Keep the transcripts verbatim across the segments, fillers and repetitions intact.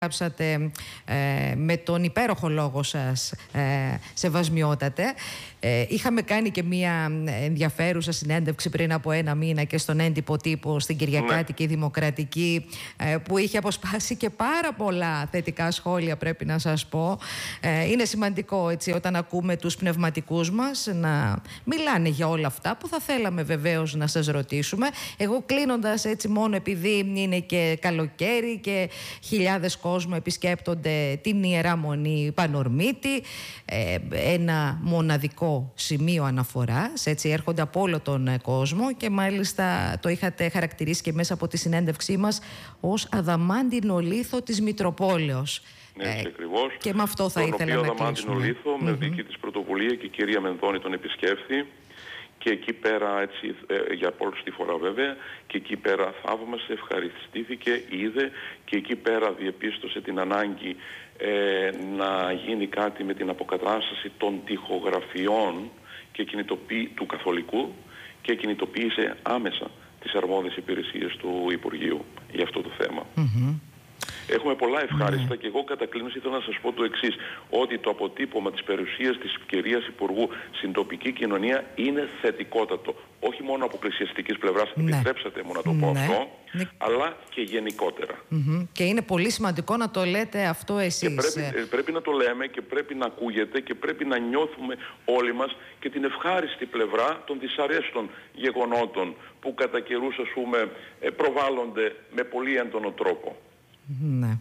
Γράψατε ε, με τον υπέροχο λόγο σας, ε, Σεβασμιότατε. Ε, είχαμε κάνει και μία ενδιαφέρουσα συνέντευξη πριν από ένα μήνα και στον έντυπο τύπο στην Κυριακάτικη, ναι, Δημοκρατική, ε, που είχε αποσπάσει και πάρα πολλά θετικά σχόλια, πρέπει να σας πω. Ε, είναι σημαντικό, έτσι, όταν ακούμε τους πνευματικούς μας να μιλάνε για όλα αυτά που θα θέλαμε βεβαίως να σας ρωτήσουμε. Εγώ κλείνοντας, έτσι, μόνο επειδή είναι και καλοκαίρι και χιλιάδες κόσμο επισκέπτονται την Ιερά Μονή Πανορμήτη, ε, ένα μοναδικό σημείο αναφοράς, έτσι, έρχονται από όλο τον κόσμο και μάλιστα το είχατε χαρακτηρίσει και μέσα από τη συνέντευξή μας ως αδαμάντινο λίθο της Μητροπόλεως. Ναι, έτσι ακριβώς. Και με αυτό θα ήθελα να κλείσουμε. Αδαμάντινο λίθο, με mm-hmm. δική της πρωτοβουλία, και η κυρία Μενδώνη τον επισκέφθη. Και εκεί πέρα, έτσι, ε, για πρώτη φορά βέβαια, και εκεί πέρα θαύμασε, ευχαριστήθηκε, είδε, και εκεί πέρα διεπίστωσε την ανάγκη ε, να γίνει κάτι με την αποκατάσταση των τοιχογραφιών και κινητοποίη του καθολικού, και κινητοποίησε άμεσα τις αρμόδιες υπηρεσίες του Υπουργείου για αυτό το θέμα. Mm-hmm. Έχουμε πολλά ευχάριστα, mm. και εγώ κατά κλείνωση ήθελα να σας πω το εξής, ότι το αποτύπωμα της περιουσίας της κυρίας Υπουργού στην τοπική κοινωνία είναι θετικότατο. Όχι μόνο από εκκλησιαστικής πλευράς, ναι, επιτρέψατε μου να το πω, ναι, αυτό, ναι, αλλά και γενικότερα. Mm-hmm. Και είναι πολύ σημαντικό να το λέτε αυτό εσείς. Και πρέπει, πρέπει να το λέμε και πρέπει να ακούγεται και πρέπει να νιώθουμε όλοι μας και την ευχάριστη πλευρά των δυσαρέστων γεγονότων που κατά καιρούς, ας πούμε, προβάλλονται με πολύ έντονο τρόπο. Ναι.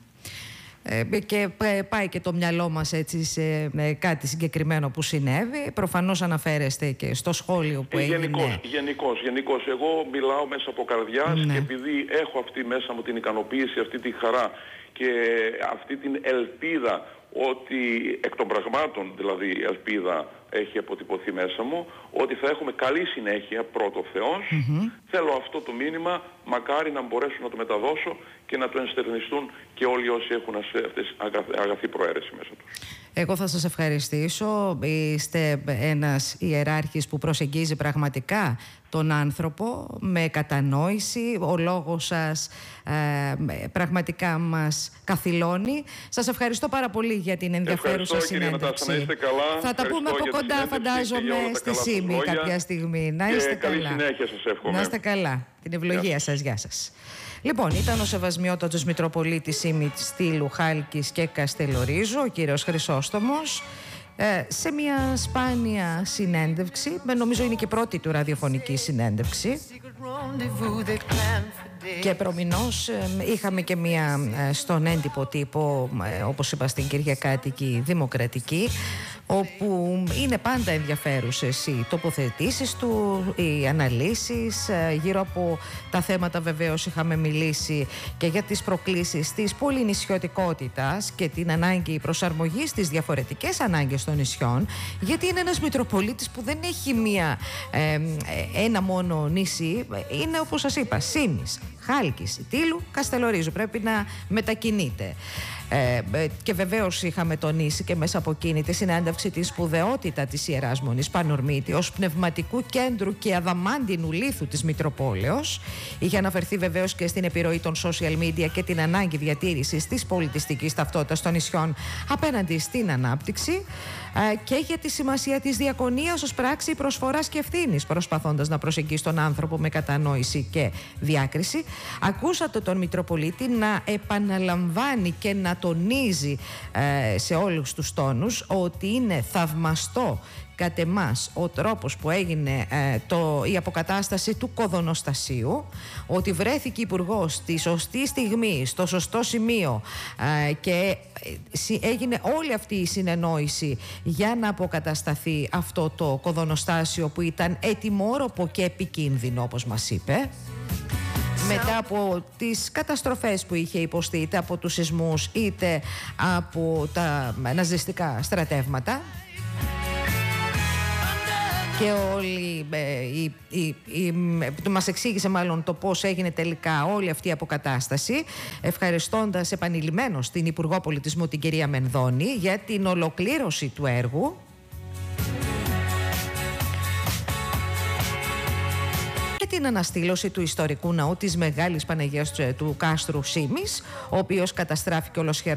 Ε, και πάει και το μυαλό μας, έτσι, σε ε, κάτι συγκεκριμένο που συνέβη. Προφανώς αναφέρεστε και στο σχόλιο που έγινε. Γενικώς, γενικώς, γενικώς. Εγώ μιλάω μέσα από καρδιάς, ναι, και επειδή έχω αυτή μέσα μου την ικανοποίηση, αυτή τη χαρά και αυτή την ελπίδα, ότι εκ των πραγμάτων, δηλαδή ελπίδα έχει αποτυπωθεί μέσα μου, ότι θα έχουμε καλή συνέχεια, πρώτο Θεός. Mm-hmm. Θέλω αυτό το μήνυμα, μακάρι να μπορέσω να το μεταδώσω και να το ενστερνιστούν και όλοι όσοι έχουν αυτές αγαθή προαίρεση μέσα τους. Εγώ θα σας ευχαριστήσω. Είστε ένας ιεράρχης που προσεγγίζει πραγματικά τον άνθρωπο με κατανόηση. Ο λόγος σας ε, πραγματικά μας καθυλώνει. Σας ευχαριστώ πάρα πολύ για την ενδιαφέρουσα συνέντευξη. Να είστε καλά. Θα τα πούμε από κοντά, φαντάζομαι, στη ΣΥΜΗ κάποια στιγμή. Να είστε και καλή καλά. Συνέχεια σας εύχομαι. Να είστε καλά. Την ευλογία σας. Γεια σας. Λοιπόν, ήταν ο Σεβασμιότατος Μητροπολίτης ΣΥΜΗ Στήλου, Χάλκης και Καστελορίζου, ο κύριος Χρυσόστομος, ε, σε μια σπάνια συνέντευξη, νομίζω είναι και πρώτη του ραδιοφωνική συνέντευξη. Και προμηνώς ε, είχαμε και μία ε, στον έντυπο τύπο, ε, όπως είπα, στην Κυριακάτικη Δημοκρατική, όπου είναι πάντα ενδιαφέρουσες οι τοποθετήσεις του, οι αναλύσεις ε, γύρω από τα θέματα. Βεβαίως είχαμε μιλήσει και για τις προκλήσεις της πολυνησιωτικότητας και την ανάγκη προσαρμογής στις διαφορετικές ανάγκες των νησιών, γιατί είναι ένας Μητροπολίτης που δεν έχει μία, ε, ένα μόνο νησί, είναι, όπως σας είπα, ΣΥΜΗς, Χάλκης, Τήλου, Καστελορίζου, πρέπει να μετακινείται. Ε, και βεβαίως είχαμε τονίσει και μέσα από εκείνη τη συνέντευξη τη σπουδαιότητα της Ιεράς Μονής Πανορμήτη ως πνευματικού κέντρου και αδαμάντινου λίθου της Μητροπόλεως. Είχε αναφερθεί βεβαίως και στην επιρροή των social media και την ανάγκη διατήρησης της πολιτιστικής ταυτότητας των νησιών απέναντι στην ανάπτυξη, ε, και για τη σημασία της διακονίας ως πράξη προσφοράς και ευθύνης, προσπαθώντας να προσεγγίσει τον άνθρωπο με κατανόηση και διάκριση. Ακούσατε τον Μητροπολίτη να επαναλαμβάνει και να τονίζει ε, σε όλους τους τόνους ότι είναι θαυμαστό κατ' εμάς ο τρόπος που έγινε ε, το, η αποκατάσταση του κοδωνοστασίου, ότι βρέθηκε υπουργός στη σωστή στιγμή, στο σωστό σημείο, ε, και ε, έγινε όλη αυτή η συνεννόηση για να αποκατασταθεί αυτό το κοδωνοστάσιο που ήταν ετοιμόρροπο και επικίνδυνο, όπως μας είπε, μετά από τις καταστροφές που είχε υποστεί, είτε από τους σεισμούς είτε από τα ναζιστικά στρατεύματα. Και όλοι ε, η, η, η, μας εξήγησε μάλλον το πώς έγινε τελικά όλη αυτή η αποκατάσταση, ευχαριστώντας επανειλημμένως την Υπουργό Πολιτισμού, την κυρία Μενδώνη, για την ολοκλήρωση του έργου. την αναστήλωση του ιστορικού ναού της Μεγάλης Παναγίας του Κάστρου Σίμης, ο οποίος καταστράφηκε ολοσχερός